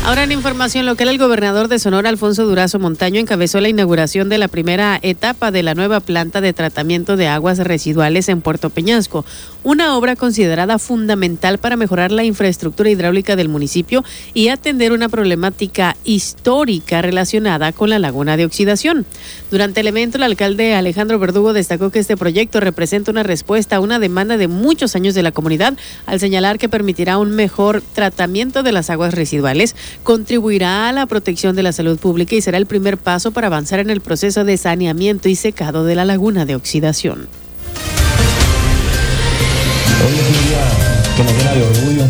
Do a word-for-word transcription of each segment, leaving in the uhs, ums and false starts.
Ahora en información local, el gobernador de Sonora, Alfonso Durazo Montaño, encabezó la inauguración de la primera etapa de la nueva planta de tratamiento de aguas residuales en Puerto Peñasco, una obra considerada fundamental para mejorar la infraestructura hidráulica del municipio y atender una problemática histórica relacionada con la laguna de oxidación. Durante el evento, el alcalde Alejandro Verdugo destacó que este proyecto representa una respuesta a una demanda de muchos años de la comunidad, al señalar que permitirá un mejor tratamiento de las aguas residuales, contribuirá a la protección de la salud pública y será el primer paso para avanzar en el proceso de saneamiento y secado de la laguna de oxidación. Hoy es un día que nos llena de orgullo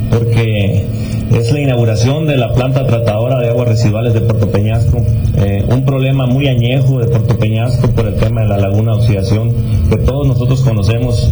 porque es la inauguración de la planta tratadora de aguas residuales de Puerto Peñasco, eh, un problema muy añejo de Puerto Peñasco por el tema de la laguna de oxidación que todos nosotros conocemos,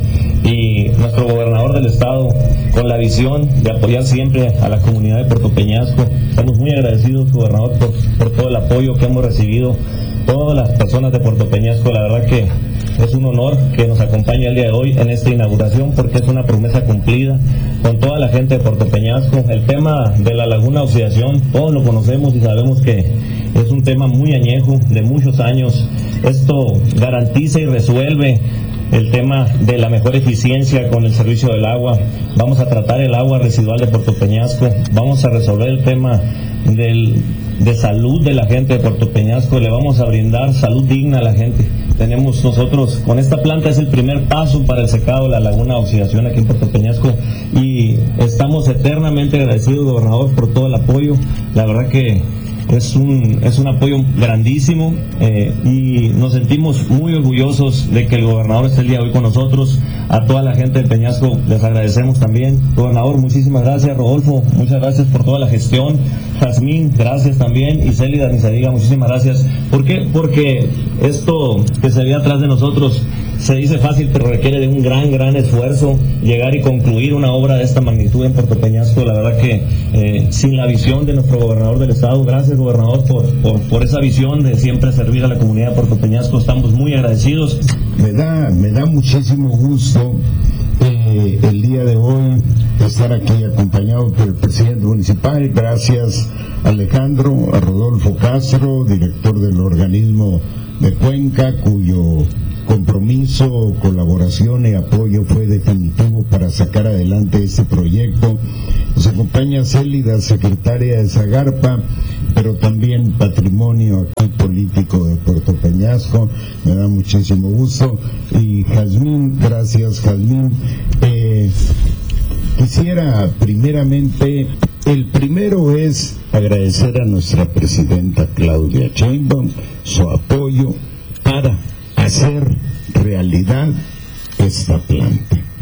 y nuestro gobernador del estado, con la visión de apoyar siempre a la comunidad de Puerto Peñasco. Estamos muy agradecidos, gobernador, por, por todo el apoyo que hemos recibido todas las personas de Puerto Peñasco. La verdad que es un honor que nos acompañe el día de hoy en esta inauguración, porque es una promesa cumplida con toda la gente de Puerto Peñasco. El tema de la laguna de oxidación, todos lo conocemos y sabemos que es un tema muy añejo, de muchos años. Esto garantiza y resuelve el tema de la mejor eficiencia con el servicio del agua. Vamos a tratar el agua residual de Puerto Peñasco, vamos a resolver el tema del, de salud de la gente de Puerto Peñasco, le vamos a brindar salud digna a la gente. Tenemos nosotros, con esta planta es el primer paso para el secado de la laguna de oxidación aquí en Puerto Peñasco, y estamos eternamente agradecidos, gobernador, por todo el apoyo. La verdad que es un es un apoyo grandísimo, eh, y nos sentimos muy orgullosos de que el gobernador esté el día de hoy con nosotros. A toda la gente de Peñasco les agradecemos también. Gobernador, muchísimas gracias. Rodolfo, muchas gracias por toda la gestión. Jazmín, gracias también. Y Célida, ni se diga, muchísimas gracias. ¿Por qué? Porque esto que se ve atrás de nosotros se dice fácil, pero requiere de un gran, gran esfuerzo llegar y concluir una obra de esta magnitud en Puerto Peñasco. La verdad que eh, sin la visión de nuestro gobernador del estado, gracias, gobernador, por, por, por esa visión de siempre servir a la comunidad de Puerto Peñasco. Estamos muy agradecidos. Me da, me da muchísimo gusto eh, el día de hoy estar aquí acompañado por el presidente municipal. Gracias, Alejandro, a Rodolfo Castro, director del organismo de Cuenca, cuyo compromiso, colaboración y apoyo fue definitivo para sacar adelante este proyecto. Nos acompaña Célida, secretaria de Zagarpa, pero también patrimonio aquí político de Puerto Peñasco. Me da muchísimo gusto. Y Jazmín, gracias, Jazmín. Eh, quisiera primeramente, el primero es agradecer a nuestra presidenta Claudia Sheinbaum su apoyo para hacer realidad esta planta.